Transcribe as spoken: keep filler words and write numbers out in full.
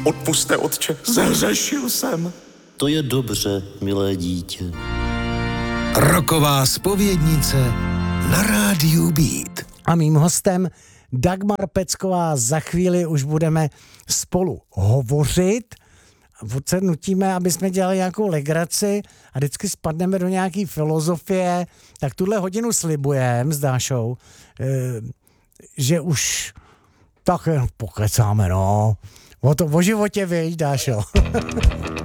Odpuste, otče, zahřešil jsem. To je dobře, milé dítě. Roková zpovědnice na rádiu Beat. A mým hostem Dagmar Pecková. Za chvíli už budeme spolu hovořit. Vůd se nutíme, aby jsme dělali nějakou legraci a vždycky spadneme do nějaký filozofie. Tak tuhle hodinu slibujeme s Dášou, že už tak jen pokecáme, no. O to o životě, víš, Dášo.